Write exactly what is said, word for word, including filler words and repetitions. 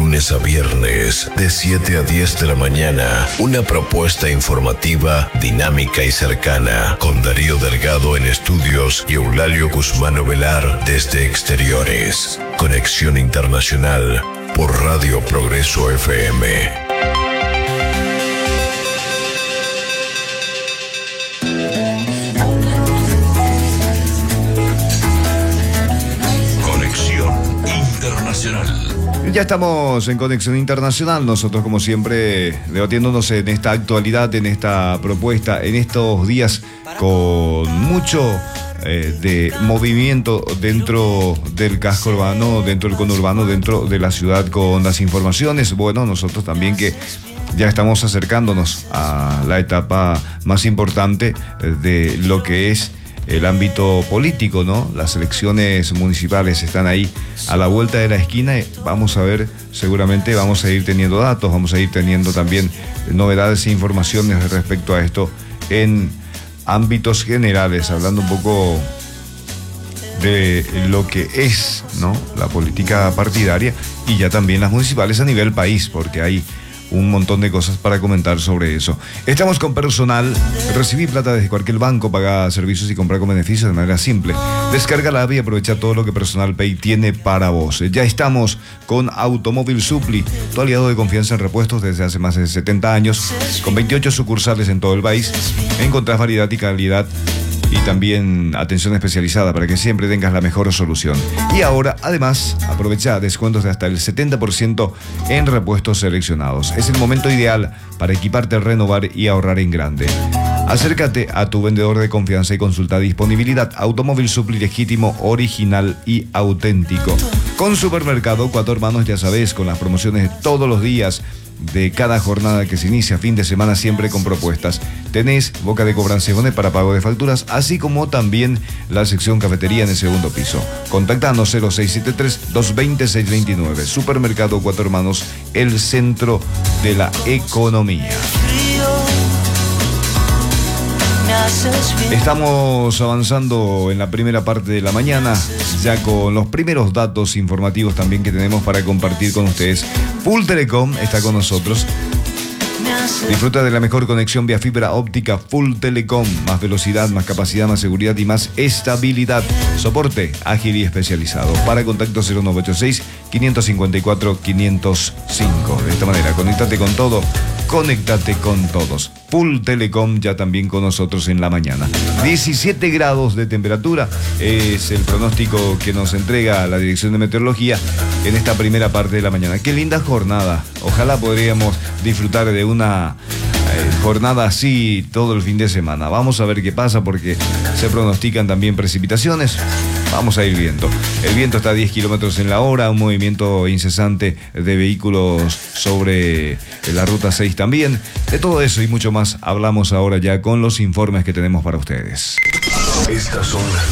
lunes a viernes, de siete a diez de la mañana, una propuesta informativa, dinámica y cercana, con Darío Delgado en estudios y Eulalio Guzmán Velar desde exteriores. Conexión Internacional por Radio Progreso F M. Ya estamos en Conexión Internacional, nosotros como siempre debatiéndonos en esta actualidad, en esta propuesta, en estos días con mucho eh, de movimiento dentro del casco urbano, dentro del conurbano, dentro de la ciudad con las informaciones. Bueno, nosotros también que ya estamos acercándonos a la etapa más importante de lo que es el ámbito político, ¿no? Las elecciones municipales están ahí a la vuelta de la esquina. Vamos a ver, seguramente vamos a ir teniendo datos, vamos a ir teniendo también novedades e informaciones respecto a esto en ámbitos generales, hablando un poco de lo que es, ¿no?, la política partidaria y ya también las municipales a nivel país, porque hay un montón de cosas para comentar sobre eso. Estamos con personal. Recibí plata desde cualquier banco, paga servicios y comprar con beneficios de manera simple. Descarga la app y aprovecha todo lo que Personal Pay tiene para vos. Ya estamos con Automóvil Supli, tu aliado de confianza en repuestos desde hace más de setenta años, con veintiocho sucursales en todo el país. Encontrás variedad y calidad y también atención especializada para que siempre tengas la mejor solución. Y ahora, además, aprovecha descuentos de hasta el setenta por ciento en repuestos seleccionados. Es el momento ideal para equiparte, renovar y ahorrar en grande. Acércate a tu vendedor de confianza y consulta disponibilidad. Automóvil Supli, legítimo, original y auténtico. Con Supermercado Cuatro Hermanos, ya sabes, con las promociones de todos los días de cada jornada que se inicia, fin de semana, siempre con propuestas. Tenés boca de cobranciones para pago de facturas, así como también la sección cafetería en el segundo piso. Contactanos cero seis siete tres, dos dos cero, seis dos nueve. Supermercado Cuatro Hermanos, el centro de la economía. Estamos avanzando en la primera parte de la mañana, ya con los primeros datos informativos también que tenemos para compartir con ustedes. Full Telecom está con nosotros. Disfruta de la mejor conexión vía fibra óptica Full Telecom. Más velocidad, más capacidad, más seguridad y más estabilidad. Soporte ágil y especializado. Para contacto cero nueve ocho seis, cinco cinco cuatro, cinco cero cinco. De esta manera, conéctate con todo. Conéctate con todos. Full Telecom ya también con nosotros en la mañana. diecisiete grados de temperatura es el pronóstico que nos entrega la Dirección de Meteorología en esta primera parte de la mañana. Qué linda jornada. Ojalá podríamos disfrutar de una eh, jornada así todo el fin de semana. Vamos a ver qué pasa porque se pronostican también precipitaciones. Vamos a ir viendo. El viento está a diez kilómetros en la hora, un movimiento incesante de vehículos sobre la ruta seis también. De todo eso y mucho más hablamos ahora ya con los informes que tenemos para ustedes. Estas son las